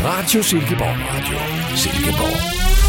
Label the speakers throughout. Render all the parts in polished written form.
Speaker 1: Radio Silkeborg. Radio Silkeborg.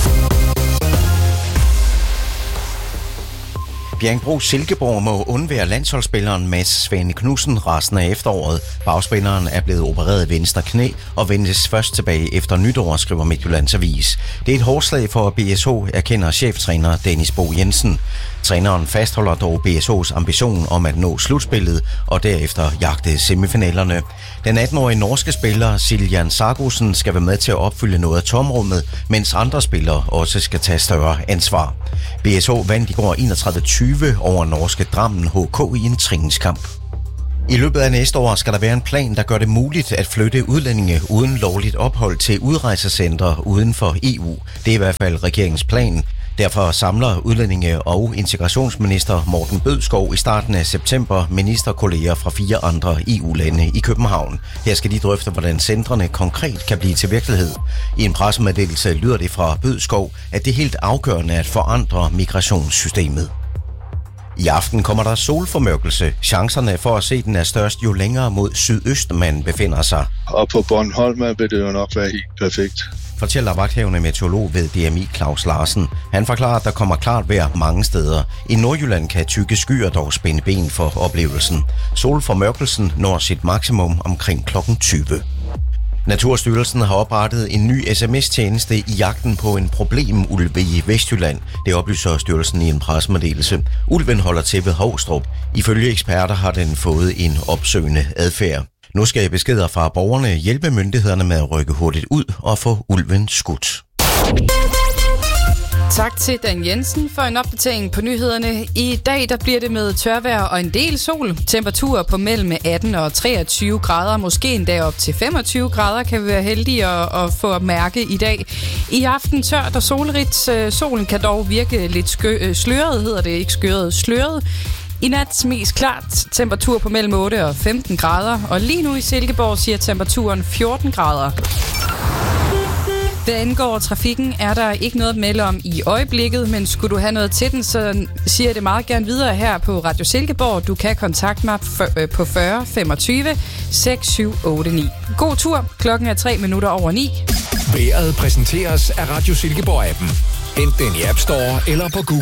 Speaker 2: Bjerringbro Silkeborg må undvære landsholdsspilleren Mads Svane Knudsen resten af efteråret. Bagspilleren er blevet opereret venstre knæ og ventes først tilbage efter nytår, skriver Midtjyllands Avis. Det er et hårdt slag for BSH, erkender cheftræner Dennis Bo Jensen. Træneren fastholder dog BSH's ambition om at nå slutspillet og derefter jagte semifinalerne. Den 18-årige norske spiller Siljan Sargosen skal være med til at opfylde noget af tomrummet, mens andre spillere også skal tage større ansvar. BSH vandt i går 31-20 over norske Drammen HK i en træningskamp. I løbet af næste år skal der være en plan, der gør det muligt at flytte udlændinge uden lovligt ophold til udrejsecentre uden for EU. Det er i hvert fald regeringens plan. Derfor samler udlændinge- og integrationsminister Morten Bødskov i starten af september ministerkolleger fra 4 andre EU-lande i København. Her skal de drøfte, hvordan centrene konkret kan blive til virkelighed. I en pressemeddelelse lyder det fra Bødskov, at det er helt afgørende at forandre migrationssystemet. I aften kommer der solformørkelse. Chancerne for at se den er størst, jo længere mod sydøst man befinder sig.
Speaker 3: Og på Bornholm vil det jo nok være helt perfekt,
Speaker 2: fortæller vagthavende meteorolog ved DMI Claus Larsen. Han forklarer, at der kommer klart vejr mange steder. I Nordjylland kan tykke skyer dog spænde ben for oplevelsen. Solformørkelsen når sit maksimum omkring kl. 20. Naturstyrelsen har oprettet en ny sms-tjeneste i jagten på en problemulv i Vestjylland. Det oplyser styrelsen i en pressemeddelelse. Ulven holder til ved Hovstrup. Ifølge eksperter har den fået en opsøgende adfærd. Nu skal beskeder fra borgerne hjælpe myndighederne med at rykke hurtigt ud og få ulven skudt.
Speaker 4: Tak til Dan Jensen for en opdatering på nyhederne. I dag der bliver det med tørvejr og en del sol. Temperaturer på mellem 18 og 23 grader, måske endda op til 25 grader, kan vi være heldige at få at mærke i dag. I aften tørt og solrigt. Solen kan dog virke lidt sløret, hedder det ikke skøret, sløret. I nat mest klart, temperatur på mellem 8 og 15 grader, og lige nu i Silkeborg siger temperaturen 14 grader. Hvad angår trafikken, er der ikke noget at melde om i øjeblikket, men skulle du have noget til den, så siger jeg det meget gerne videre her på Radio Silkeborg. Du kan kontakte mig på 40 25 6789. God tur, klokken er 3 minutter over 9.
Speaker 1: Vejret præsenteres af Radio Silkeborg-appen. Hent den i App Store eller på Google.